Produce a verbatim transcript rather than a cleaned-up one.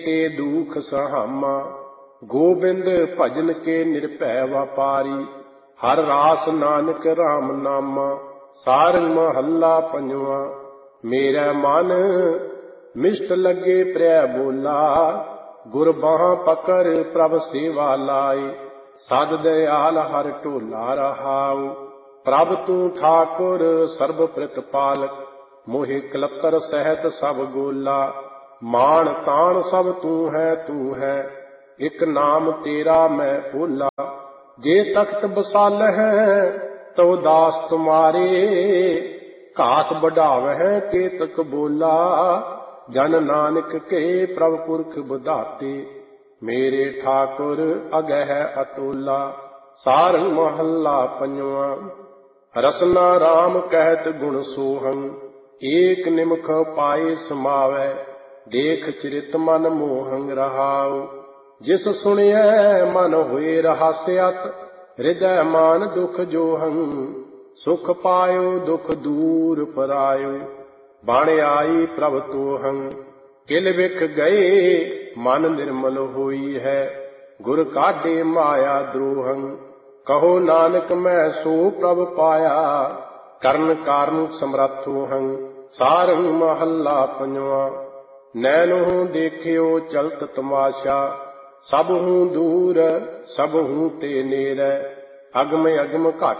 ते दुख सहामा। गोबिंद भजन के निर्भय व्यापारी, हर रास नानक राम नामा। सारंग महला पंजवा। मेरा मन मिष्ट लगे प्रिय बोला, गुर बाह पकड़ प्रभ सेवा लाई। सद दयाल हर ढोला रहाऊ, प्रभ तू ठाकुर सर्ब प्रतिपालक। मोहि कलतर सहत सब गोला, मान तान सब तू है तू है। एक नाम तेरा मैं भोला, जे तख्त बसाल है तो दास तुम्हारे। घात बढ़ावह केतक बोला, जन नानक के प्रभ पुरख बधाते। मेरे ठाकुर अगह अतुला। सारंग महला पंजवा। रसना राम कहत गुण सोहं, एक निमख पाए समावै। देख चरित मन मोहं रहाऊ, जिस सुनिए मन हुए रहस्यत। हृदय मान दुख जोहं, सुख पायो दुख दूर परायो। बण आई प्रभ तोहं, किल बिख गए मन निर्मल होई है। गुर काढे माया द्रोहं, कहो नानक मैं सो प्रभ पाया। करन कारण समरथो हं। सारंग महला पंजवा। नैनों देखियो चलत तमाशा, सबहूँ दूर सबहूँ ते नेरै। अगम अगम घट